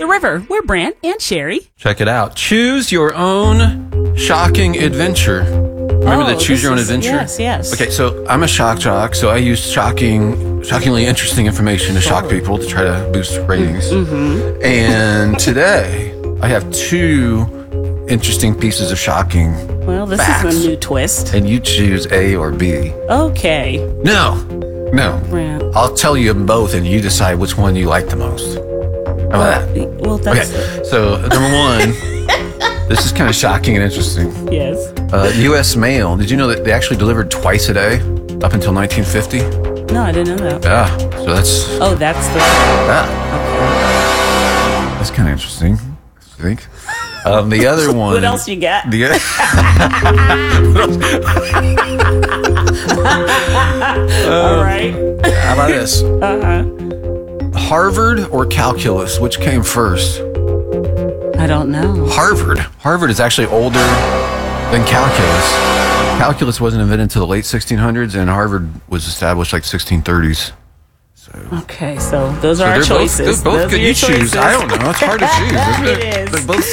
River. We're Brant and Sherry. Check it out. Choose your own shocking adventure. Remember the choose your own adventure? Yes. Okay, so I'm a shock jock, so I use shockingly interesting information to shock people to try to boost ratings. Mm-hmm. And today, I have 2 interesting pieces of shocking Well, this facts. is a new twist. And you choose A or B. Okay. No. Brant. I'll tell you them both, and you decide which one you like the most. How about that? Well, that's Okay, so number 1, this is kind of shocking and interesting. yes. U.S. mail. Did you know that they actually delivered twice a day up until 1950? No, I didn't know that. Yeah, so that's Oh, that's the. that's kind of interesting. I think. The other one. What else you got? All right. How about this? Harvard or calculus? Which came first? I don't know. Harvard. Harvard is actually older than calculus. Calculus wasn't invented until the late 1600s, and Harvard was established like 1630s. Okay, so those are our choices. They're both Those good. are your You choose. choices. I don't know. It's hard to choose, isn't it? It is. They're both